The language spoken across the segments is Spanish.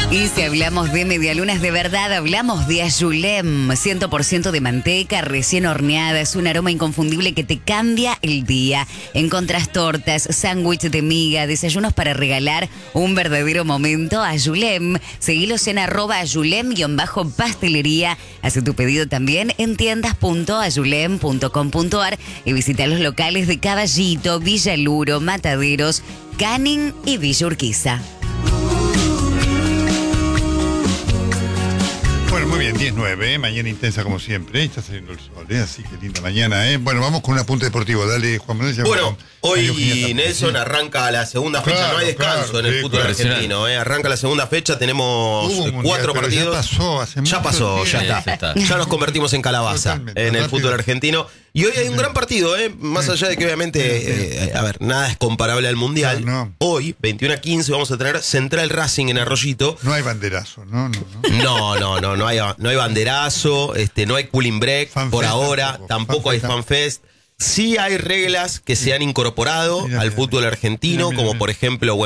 Y si hablamos de medialunas de verdad, hablamos de Ayulem, 100% de manteca, recién horneada, es un aroma inconfundible que te cambia el día. Encontrás tortas, sándwich de miga, desayunos para regalar, un verdadero momento. Ayulem, seguilos en @ayulem_pastelería. Haz tu pedido también en tiendas.ayulem.com.ar y visita los locales de Caballito, Villaluro, Mataderos, Canning y Villa Urquiza. Bueno, muy bien, 10:09, mañana intensa como siempre, está saliendo el sol, así que linda mañana, Bueno, vamos con un apunte deportivo, dale Juan Manuel. Bueno, hoy Nelson arranca la segunda fecha, Claro, no hay descanso claro, en el fútbol claro. argentino, Arranca la segunda fecha, tenemos Mundial, 4 pero partidos. Ya pasó, hace Ya mucho pasó, tiempo. ya está. Ya nos convertimos en calabaza Totalmente, en el rápido. fútbol argentino. Y hoy hay un gran partido, más allá de que obviamente, nada es comparable al Mundial. Claro, no. Hoy, 21:15, vamos a tener Central Racing en Arroyito. No hay banderazo, no. No hay banderazo, no hay cooling break Fan por fest ahora, tampoco hay fanfest. Sí hay reglas que se han incorporado al fútbol argentino, como por ejemplo,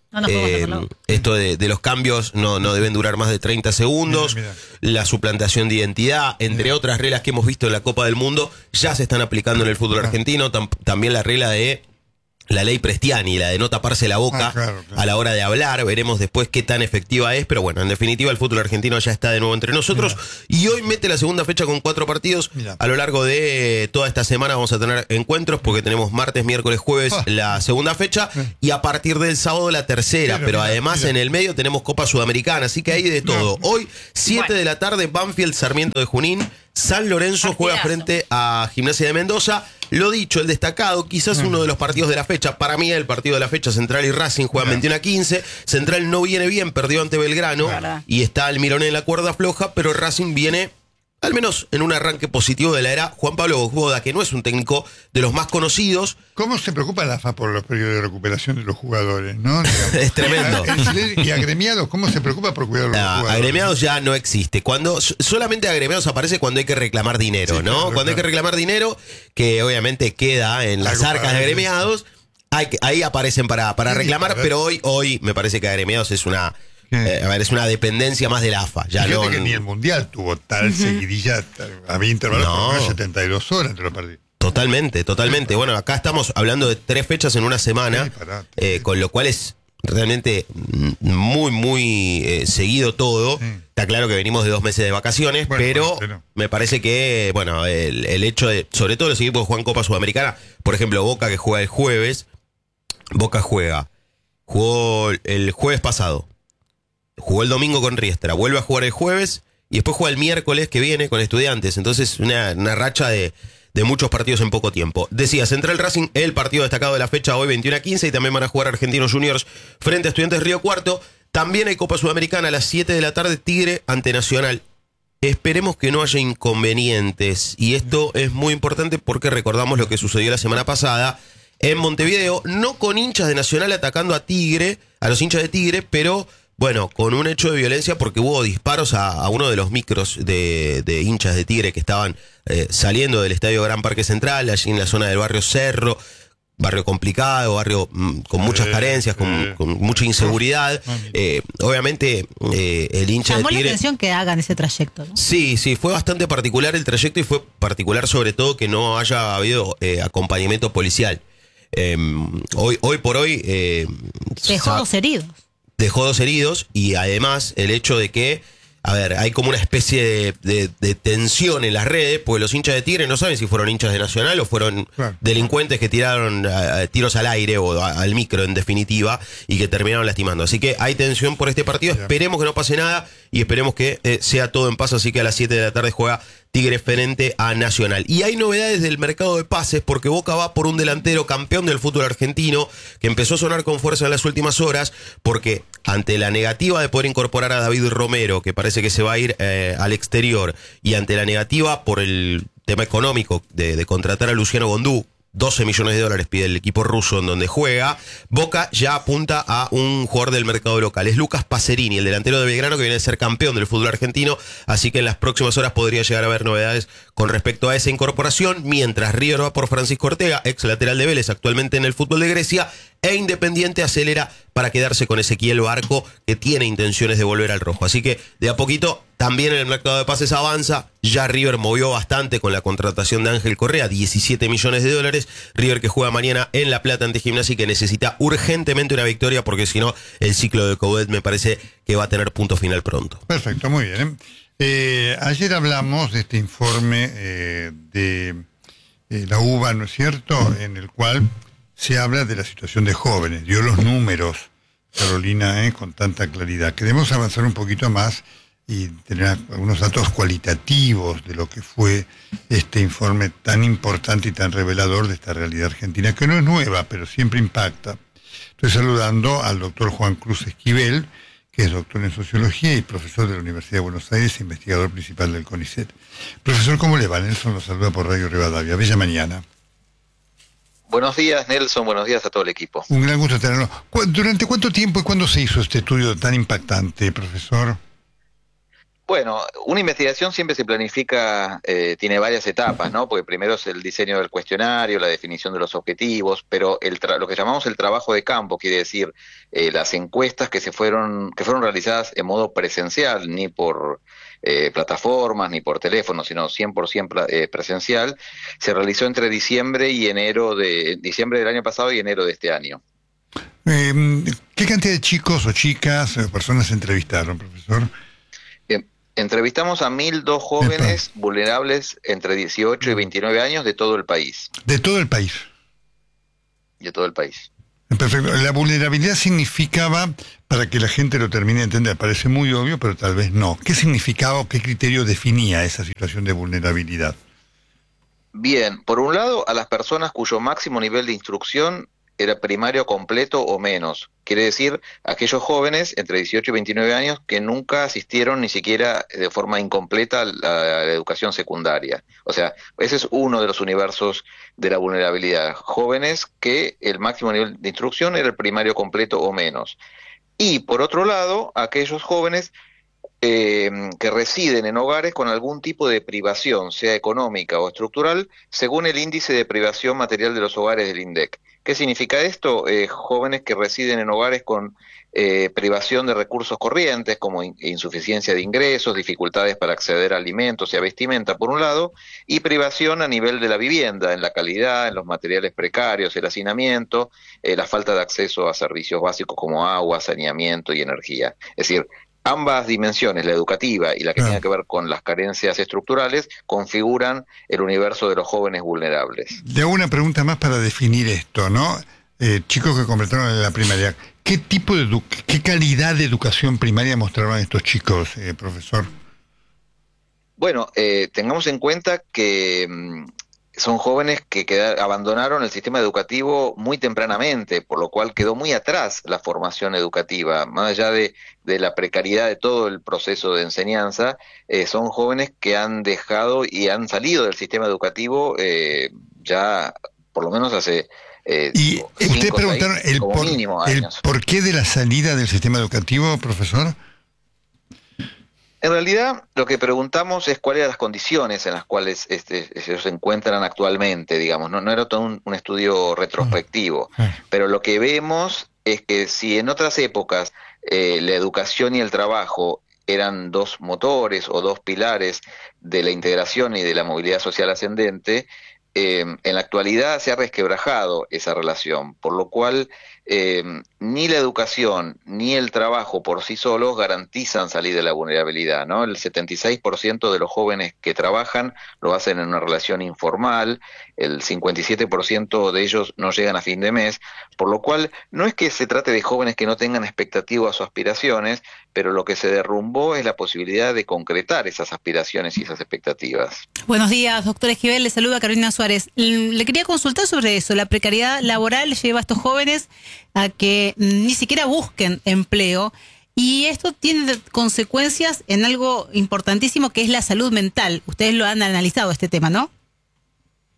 esto de los cambios no deben durar más de 30 segundos, Mira. la suplantación de identidad, entre otras reglas que hemos visto en la Copa del Mundo, ya se están aplicando en el fútbol argentino, también la regla de la ley Prestiani, la de no taparse la boca claro. a la hora de hablar. Veremos después qué tan efectiva es, pero bueno, en definitiva el fútbol argentino ya está de nuevo entre nosotros. Y hoy mete la segunda fecha con 4 partidos. A lo largo de toda esta semana vamos a tener encuentros porque tenemos martes, miércoles, jueves la segunda fecha y a partir del sábado la tercera. Pero además en el medio tenemos Copa Sudamericana, así que hay de todo. Hoy, 7 de la tarde, Banfield, Sarmiento de Junín. San Lorenzo juega frente a Gimnasia de Mendoza. Lo dicho, el destacado, quizás uno de los partidos de la fecha. Para mí, el partido de la fecha, Central y Racing juegan 21:15. Central no viene bien, perdió ante Belgrano y está Almirón en la cuerda floja, pero Racing viene, al menos en un arranque positivo de la era Juan Pablo Boda, que no es un técnico de los más conocidos. ¿Cómo se preocupa la AFA por los periodos de recuperación de los jugadores, no? Es tremendo. Y agremiados, ¿cómo se preocupa por cuidar a los jugadores? Agremiados ya no existe. Solamente agremiados aparece cuando hay que reclamar dinero, ¿no? Claro, cuando hay que reclamar dinero, que obviamente queda en las arcas de agremiados, ahí aparecen para reclamar, pero hoy me parece que agremiados es una... es una dependencia más de la AFA. Fíjate que ni el Mundial tuvo tal seguidilla, había intervalos de 72 horas entre los partidos. Totalmente. Bueno, acá estamos hablando de 3 fechas en una semana, con lo cual es realmente muy seguido todo. Está claro que venimos de 2 meses de vacaciones, pero me parece que, el hecho de, sobre todo los equipos que juegan Copa Sudamericana, por ejemplo, Boca que juega el jueves, jugó el jueves pasado, jugó el domingo con Riestra, vuelve a jugar el jueves y después juega el miércoles que viene con Estudiantes. Entonces una racha de muchos partidos en poco tiempo. Decía, Central Racing, el partido destacado de la fecha hoy 21:15 y también van a jugar Argentinos Juniors frente a Estudiantes Río Cuarto. También hay Copa Sudamericana a las 7 de la tarde, Tigre ante Nacional. Esperemos que no haya inconvenientes y esto es muy importante porque recordamos lo que sucedió la semana pasada en Montevideo, no con hinchas de Nacional atacando a los hinchas de Tigre, pero con un hecho de violencia porque hubo disparos a uno de los micros de hinchas de Tigre que estaban saliendo del Estadio Gran Parque Central, allí en la zona del barrio Cerro, barrio complicado, barrio con muchas carencias, con mucha inseguridad. Obviamente el hincha Llamó de Tigre... la atención que hagan ese trayecto, ¿no? Sí, fue bastante particular el trayecto y fue particular sobre todo que no haya habido acompañamiento policial. Hoy por hoy... Dejó 2 heridos. Dejó 2 heridos y además el hecho de que, hay como una especie de tensión en las redes, porque los hinchas de Tigre no saben si fueron hinchas de Nacional o fueron delincuentes que tiraron tiros al aire o al micro en definitiva y que terminaron lastimando. Así que hay tensión por este partido, esperemos que no pase nada y esperemos que sea todo en paz, así que a las 7 de la tarde juega Tigre frente a Nacional. Y hay novedades del mercado de pases porque Boca va por un delantero campeón del fútbol argentino que empezó a sonar con fuerza en las últimas horas porque ante la negativa de poder incorporar a David Romero, que parece que se va a ir al exterior, y ante la negativa por el tema económico de contratar a Luciano Gondú, $12 millones pide el equipo ruso en donde juega, Boca ya apunta a un jugador del mercado local. Es Lucas Pacerini, el delantero de Belgrano que viene a ser campeón del fútbol argentino, así que en las próximas horas podría llegar a haber novedades con respecto a esa incorporación, mientras River va por Francisco Ortega, ex lateral de Vélez, actualmente en el fútbol de Grecia, e Independiente acelera para quedarse con Ezequiel Barco, que tiene intenciones de volver al rojo. Así que de a poquito también en el mercado de pases avanza. Ya River movió bastante con la contratación de Ángel Correa, 17 millones de dólares. River que juega mañana en La Plata ante Gimnasia y que necesita urgentemente una victoria, porque si no, el ciclo de Coudet me parece que va a tener punto final pronto. Perfecto, muy bien. Ayer hablamos de este informe de la UBA, ¿no es cierto?, en el cual se habla de la situación de jóvenes. Dio los números, Carolina, con tanta claridad. Queremos avanzar un poquito más y tener algunos datos cualitativos de lo que fue este informe tan importante y tan revelador de esta realidad argentina, que no es nueva, pero siempre impacta. Estoy saludando al doctor Juan Cruz Esquivel, que es doctor en Sociología y profesor de la Universidad de Buenos Aires, investigador principal del CONICET. Profesor, ¿cómo le va? Nelson lo saluda por Radio Rivadavia. Bella mañana. Buenos días, Nelson. Buenos días a todo el equipo. Un gran gusto tenerlo. ¿Durante cuánto tiempo y cuándo se hizo este estudio tan impactante, profesor? Bueno, una investigación siempre se planifica, tiene varias etapas, ¿no? Porque primero es el diseño del cuestionario, la definición de los objetivos, pero lo que llamamos el trabajo de campo, quiere decir las encuestas que fueron realizadas en modo presencial, ni por plataformas ni por teléfono, sino 100% presencial, se realizó entre diciembre del año pasado y enero de este año. ¿Qué cantidad de chicos o chicas, personas se entrevistaron, profesor? Entrevistamos a 1.002 jóvenes vulnerables entre 18 y 29 años de todo el país. ¿De todo el país? De todo el país. Perfecto. La vulnerabilidad significaba, para que la gente lo termine de entender, parece muy obvio, pero tal vez no. ¿Qué significaba o qué criterio definía esa situación de vulnerabilidad? Bien, por un lado, a las personas cuyo máximo nivel de instrucción era primario completo o menos. Quiere decir, aquellos jóvenes entre 18 y 29 años que nunca asistieron ni siquiera de forma incompleta a la educación secundaria. O sea, ese es uno de los universos de la vulnerabilidad. Jóvenes que el máximo nivel de instrucción era el primario completo o menos. Y por otro lado, aquellos jóvenes que residen en hogares con algún tipo de privación, sea económica o estructural, según el índice de privación material de los hogares del INDEC. ¿Qué significa esto? Jóvenes que residen en hogares con privación de recursos corrientes, como insuficiencia de ingresos, dificultades para acceder a alimentos y a vestimenta, por un lado, y privación a nivel de la vivienda, en la calidad, en los materiales precarios, el hacinamiento, la falta de acceso a servicios básicos como agua, saneamiento y energía. Es decir, ambas dimensiones, la educativa y la que tiene que ver con las carencias estructurales, configuran el universo de los jóvenes vulnerables. Le hago una pregunta más para definir esto, ¿no? Chicos que completaron la primaria, ¿qué calidad de educación primaria mostraron estos chicos, profesor? Bueno, tengamos en cuenta que son jóvenes que abandonaron el sistema educativo muy tempranamente, por lo cual quedó muy atrás la formación educativa. Más allá de la precariedad de todo el proceso de enseñanza, son jóvenes que han dejado y han salido del sistema educativo ya por lo menos hace ¿Y ustedes preguntaron el porqué de la salida del sistema educativo, profesor? En realidad, lo que preguntamos es cuáles eran las condiciones en las cuales ellos se encuentran actualmente, digamos. No era todo un estudio retrospectivo, pero lo que vemos es que si en otras épocas la educación y el trabajo eran dos motores o dos pilares de la integración y de la movilidad social ascendente, en la actualidad se ha resquebrajado esa relación, por lo cual ni la educación ni el trabajo por sí solos garantizan salir de la vulnerabilidad, ¿no? El 76% de los jóvenes que trabajan lo hacen en una relación informal, el 57% de ellos no llegan a fin de mes, por lo cual no es que se trate de jóvenes que no tengan expectativas o aspiraciones, pero lo que se derrumbó es la posibilidad de concretar esas aspiraciones y esas expectativas. Buenos días, doctor Esquivel, le saluda Carolina Suárez. Le quería consultar sobre eso. La precariedad laboral lleva a estos jóvenes a que ni siquiera busquen empleo, y esto tiene consecuencias en algo importantísimo que es la salud mental. Ustedes lo han analizado este tema, ¿no?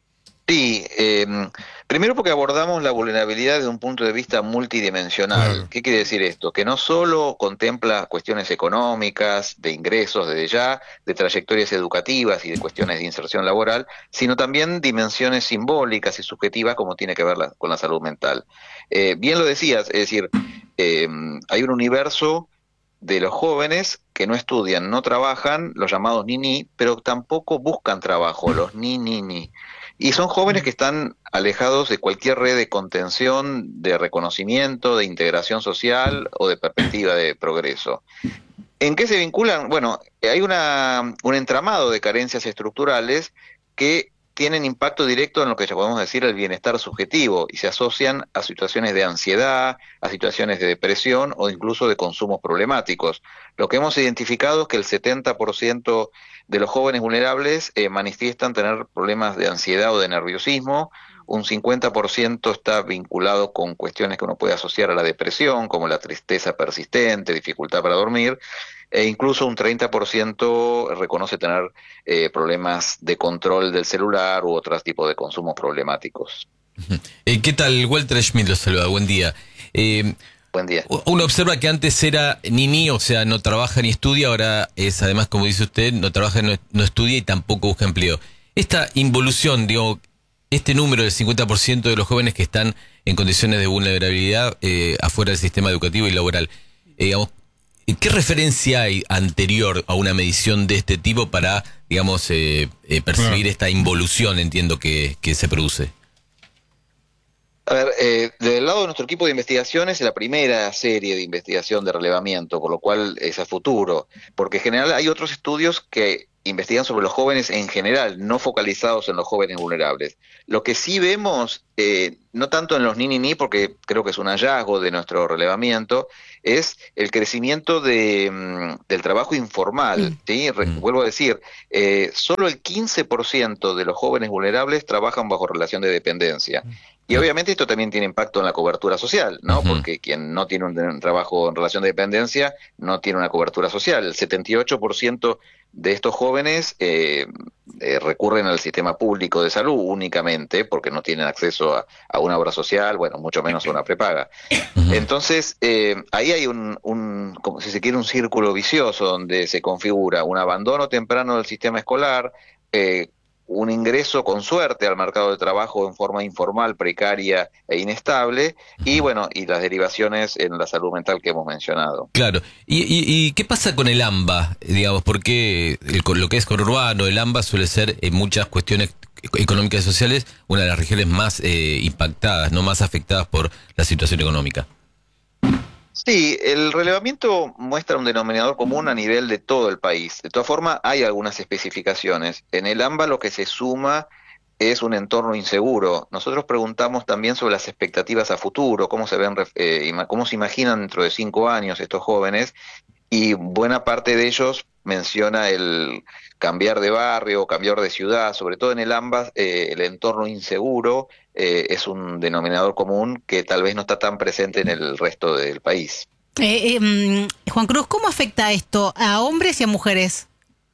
Sí, primero porque abordamos la vulnerabilidad desde un punto de vista multidimensional. Claro. ¿Qué quiere decir esto? Que no solo contempla cuestiones económicas, de ingresos desde ya, de trayectorias educativas y de cuestiones de inserción laboral, sino también dimensiones simbólicas y subjetivas como tiene que ver con la salud mental. Bien lo decías, es decir, hay un universo de los jóvenes que no estudian, no trabajan, los llamados ni, pero tampoco buscan trabajo, los ni. Y son jóvenes que están alejados de cualquier red de contención, de reconocimiento, de integración social o de perspectiva de progreso. ¿En qué se vinculan? Bueno, hay un entramado de carencias estructurales que tienen impacto directo en lo que ya podemos decir el bienestar subjetivo y se asocian a situaciones de ansiedad, a situaciones de depresión o incluso de consumos problemáticos. Lo que hemos identificado es que el 70% de los jóvenes vulnerables manifiestan tener problemas de ansiedad o de nerviosismo, un 50% está vinculado con cuestiones que uno puede asociar a la depresión, como la tristeza persistente, dificultad para dormir, e incluso un 30% reconoce tener problemas de control del celular u otros tipos de consumos problemáticos. ¿Qué tal? Walter Schmidt los saluda, buen día. Buen día. Uno observa que antes era ni, o sea, no trabaja ni estudia, ahora es, además, como dice usted, no trabaja, no estudia y tampoco busca empleo. Esta involución, digo, este número del 50% de los jóvenes que están en condiciones de vulnerabilidad afuera del sistema educativo y laboral, digamos, ¿qué referencia hay anterior a una medición de este tipo para, digamos, percibir esta involución, entiendo, que se produce? A ver, del lado de nuestro equipo de investigaciones, es la primera serie de investigación de relevamiento, por lo cual es a futuro, porque en general hay otros estudios que investigan sobre los jóvenes en general, no focalizados en los jóvenes vulnerables. Lo que sí vemos, no tanto en los ni, porque creo que es un hallazgo de nuestro relevamiento, es el crecimiento del trabajo informal. ¿Sí? Vuelvo a decir, solo el 15% de los jóvenes vulnerables trabajan bajo relación de dependencia. Y obviamente esto también tiene impacto en la cobertura social, ¿no? Porque quien no tiene un trabajo en relación de dependencia no tiene una cobertura social. El 78% de estos jóvenes recurren al sistema público de salud únicamente porque no tienen acceso a una obra social, bueno, mucho menos a una prepaga. Entonces, ahí hay como si se quiere, un círculo vicioso donde se configura un abandono temprano del sistema escolar, un ingreso con suerte al mercado de trabajo en forma informal, precaria e inestable, y bueno, y las derivaciones en la salud mental que hemos mencionado. Claro. ¿Y qué pasa con el AMBA? Digamos, porque lo que es conurbano, el AMBA suele ser en muchas cuestiones económicas y sociales una de las regiones más impactadas, no más afectadas por la situación económica. Sí, el relevamiento muestra un denominador común a nivel de todo el país. De todas formas, hay algunas especificaciones. En el AMBA lo que se suma es un entorno inseguro. Nosotros preguntamos también sobre las expectativas a futuro, cómo cómo se imaginan dentro de 5 años estos jóvenes, y buena parte de ellos menciona el cambiar de barrio, cambiar de ciudad, sobre todo en el AMBA, el entorno inseguro es un denominador común que tal vez no está tan presente en el resto del país. Juan Cruz, ¿cómo afecta esto a hombres y a mujeres?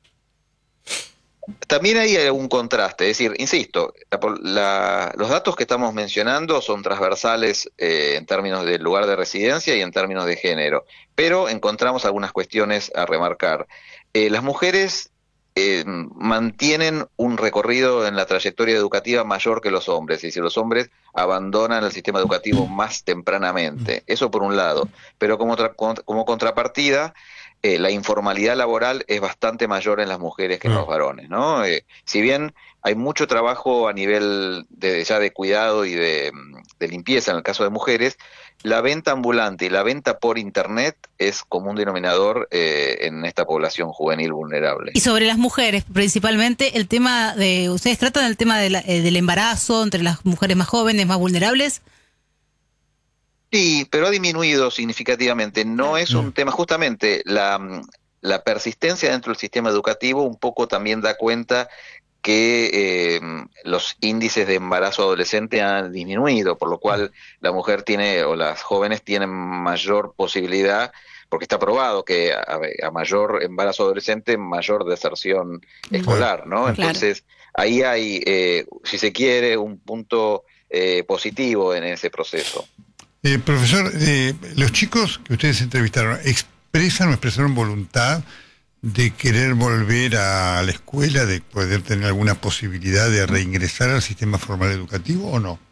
También hay algún contraste, es decir, insisto, los datos que estamos mencionando son transversales en términos del lugar de residencia y en términos de género, pero encontramos algunas cuestiones a remarcar. Las mujeres mantienen un recorrido en la trayectoria educativa mayor que los hombres, es decir, los hombres abandonan el sistema educativo más tempranamente, eso por un lado, pero como contrapartida, la informalidad laboral es bastante mayor en las mujeres que en los varones, ¿no? Si bien hay mucho trabajo a nivel de cuidado y de limpieza en el caso de mujeres, la venta ambulante y la venta por internet es como un denominador en esta población juvenil vulnerable. Y sobre las mujeres, principalmente, el tema ¿ustedes tratan el tema del embarazo entre las mujeres más jóvenes, más vulnerables? Sí, pero ha disminuido significativamente. No es un tema, justamente la persistencia dentro del sistema educativo un poco también da cuenta que los índices de embarazo adolescente han disminuido, por lo cual la mujer tiene, o las jóvenes tienen mayor posibilidad, porque está probado que a mayor embarazo adolescente, mayor deserción escolar, ¿no? Entonces, ahí hay, si se quiere, un punto positivo en ese proceso. Profesor, los chicos que ustedes entrevistaron, ¿expresan o expresaron voluntad de querer volver a la escuela, de poder tener alguna posibilidad de reingresar al sistema formal educativo o no?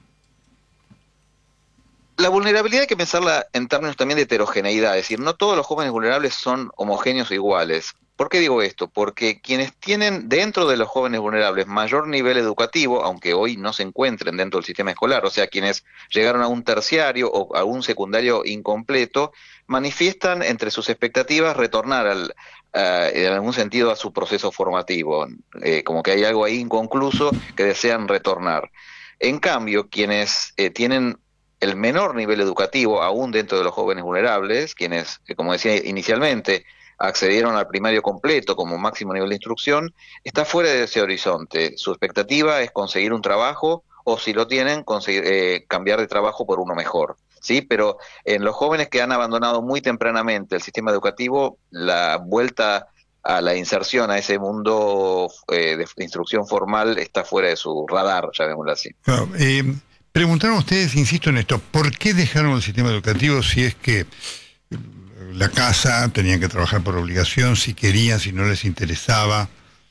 La vulnerabilidad hay que pensarla en términos también de heterogeneidad, es decir, no todos los jóvenes vulnerables son homogéneos o iguales. ¿Por qué digo esto? Porque quienes tienen dentro de los jóvenes vulnerables mayor nivel educativo, aunque hoy no se encuentren dentro del sistema escolar, o sea, quienes llegaron a un terciario o a un secundario incompleto, manifiestan entre sus expectativas retornar en algún sentido a su proceso formativo, como que hay algo ahí inconcluso que desean retornar. En cambio, quienes tienen el menor nivel educativo, aún dentro de los jóvenes vulnerables, quienes, como decía inicialmente, accedieron al primario completo como máximo nivel de instrucción, está fuera de ese horizonte. Su expectativa es conseguir un trabajo o, si lo tienen, conseguir, cambiar de trabajo por uno mejor. ¿Sí? Pero en los jóvenes que han abandonado muy tempranamente el sistema educativo, la vuelta a la inserción a ese mundo de instrucción formal está fuera de su radar, llamémoslo así. Claro, preguntaron ustedes, insisto en esto, ¿por qué dejaron el sistema educativo si es que la casa tenían que trabajar por obligación, si querían, si no les interesaba?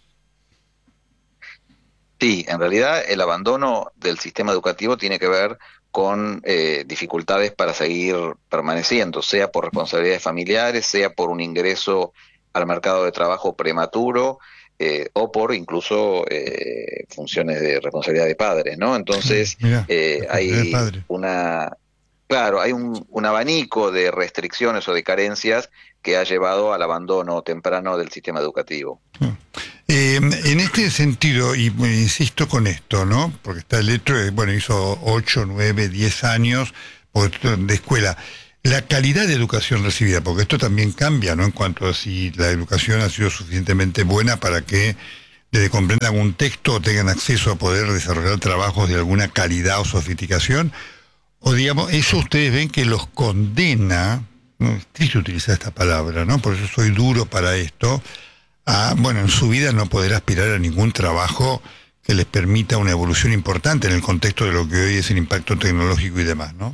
Sí, en realidad el abandono del sistema educativo tiene que ver con dificultades para seguir permaneciendo, sea por responsabilidades familiares, sea por un ingreso al mercado de trabajo prematuro, o por incluso funciones de responsabilidad de padres, ¿no? Entonces, Mirá, hay claro, hay un abanico de restricciones o de carencias que ha llevado al abandono temprano del sistema educativo. En este sentido, y insisto con esto, ¿no? Porque está el hecho, bueno, hizo 8, 9, 10 años de escuela. La calidad de educación recibida, porque esto también cambia, ¿no? En cuanto a si la educación ha sido suficientemente buena para que desde comprendan un texto o tengan acceso a poder desarrollar trabajos de alguna calidad o sofisticación, o digamos, eso ustedes ven que los condena, no es triste utilizar esta palabra, ¿no? Por eso soy duro para esto, a, bueno, en su vida no poder aspirar a ningún trabajo que les permita una evolución importante en el contexto de lo que hoy es el impacto tecnológico y demás, ¿no?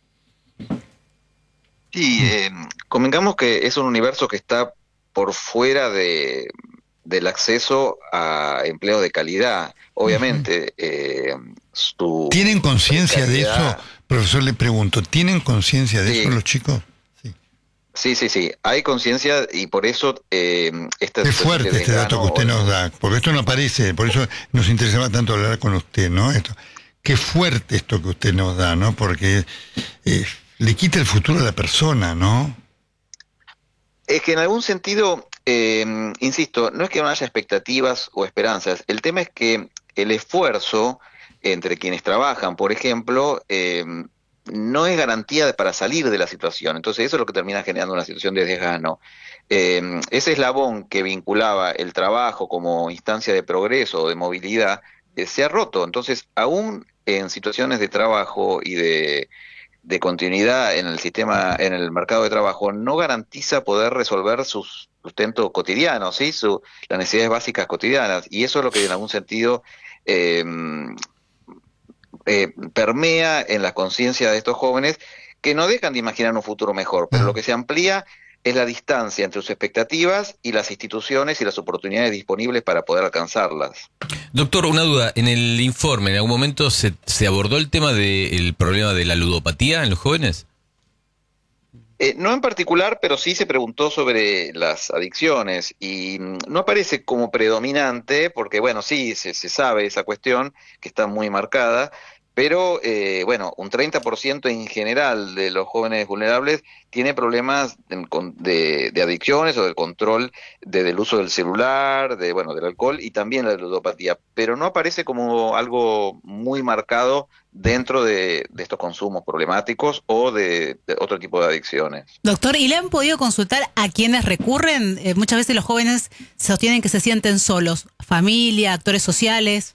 Sí, convengamos que es un universo que está por fuera del acceso a empleos de calidad. Obviamente, ¿tienen conciencia de eso? Profesor, le pregunto, ¿tienen conciencia de eso los chicos? Sí. Hay conciencia y por eso esta es fuerte este dato que usted nos da, porque esto no aparece, por eso nos interesaba tanto hablar con usted, ¿no? Qué fuerte esto que usted nos da, ¿no? Porque le quita el futuro a la persona, ¿no? Es que en algún sentido, insisto, no es que no haya expectativas o esperanzas, el tema es que el esfuerzo entre quienes trabajan, por ejemplo, no es garantía para salir de la situación. Entonces eso es lo que termina generando una situación de desgano. Ese eslabón que vinculaba el trabajo como instancia de progreso o de movilidad se ha roto. Entonces, aún en situaciones de trabajo y de continuidad en el sistema, en el mercado de trabajo, no garantiza poder resolver sus sustento cotidiano, ¿sí? Las necesidades básicas cotidianas. Y eso es lo que en algún sentido permea en la conciencia de estos jóvenes que no dejan de imaginar un futuro mejor, pero lo que se amplía es la distancia entre sus expectativas y las instituciones y las oportunidades disponibles para poder alcanzarlas. Doctor, una duda. En el informe, ¿en algún momento se abordó el tema del problema de la ludopatía en los jóvenes? No en particular, pero sí se preguntó sobre las adicciones y no aparece como predominante, porque bueno, sí, se sabe esa cuestión que está muy marcada, pero bueno, un 30% en general de los jóvenes vulnerables tiene problemas de adicciones o del control del uso del celular, del alcohol y también la ludopatía, pero no aparece como algo muy marcado dentro de estos consumos problemáticos o de otro tipo de adicciones. Doctor, ¿y le han podido consultar a quienes recurren? Muchas veces los jóvenes sostienen que se sienten solos, familia, actores sociales.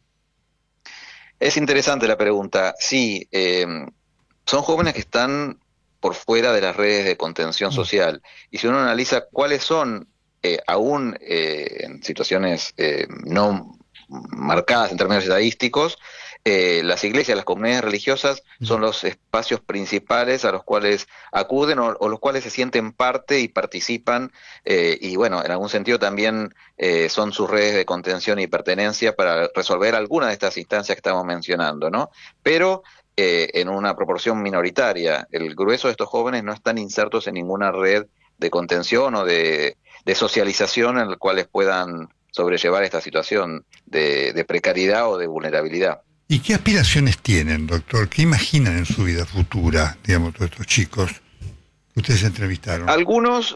Es interesante la pregunta. Sí, son jóvenes que están por fuera de las redes de contención social. Y si uno analiza cuáles son, aún en situaciones no marcadas en términos estadísticos, las iglesias, las comunidades religiosas son los espacios principales a los cuales acuden o los cuales se sienten parte y participan, y bueno, en algún sentido también son sus redes de contención y pertenencia para resolver alguna de estas instancias que estamos mencionando, ¿no? Pero en una proporción minoritaria. El grueso de estos jóvenes no están insertos en ninguna red de contención o de socialización en las cuales puedan sobrellevar esta situación de precariedad o de vulnerabilidad. ¿Y qué aspiraciones tienen, doctor? ¿Qué imaginan en su vida futura, digamos, todos estos chicos que ustedes entrevistaron? Algunos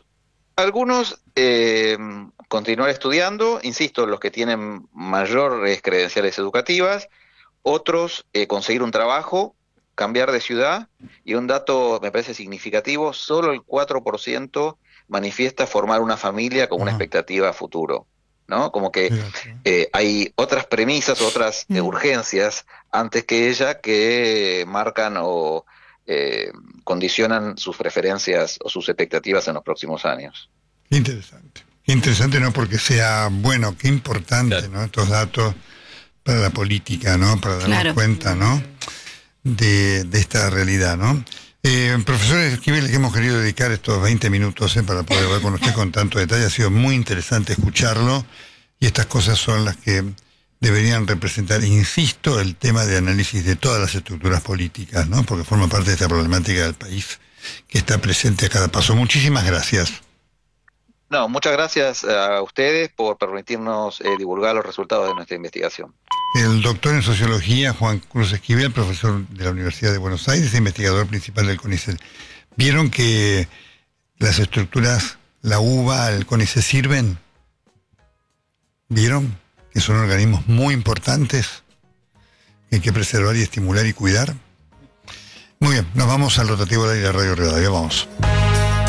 continuar estudiando, insisto, los que tienen mayores credenciales educativas, otros conseguir un trabajo, cambiar de ciudad, y un dato me parece significativo, solo el 4% manifiesta formar una familia con una expectativa a futuro, ¿no? Como que hay otras premisas, otras urgencias antes que ella que marcan o condicionan sus preferencias o sus expectativas en los próximos años. Qué interesante, no porque sea bueno, qué importante, ¿no? Estos datos para la política, ¿no? Para darnos cuenta, ¿no? De esta realidad, ¿no? Profesor Esquivel, que hemos querido dedicar estos 20 minutos para poder hablar con usted con tanto detalle. Ha sido muy interesante escucharlo, y estas cosas son las que deberían representar, insisto, el tema de análisis de todas las estructuras políticas, ¿no? Porque forma parte de esta problemática del país que está presente a cada paso. Muchísimas gracias. No, muchas gracias a ustedes por permitirnos divulgar los resultados de nuestra investigación. El doctor en Sociología, Juan Cruz Esquivel, profesor de la Universidad de Buenos Aires e investigador principal del CONICET. ¿Vieron que las estructuras, la UBA, el CONICET sirven? ¿Vieron que son organismos muy importantes que hay que preservar y estimular y cuidar? Muy bien, nos vamos al rotativo de la Radio Rivadavia, vamos.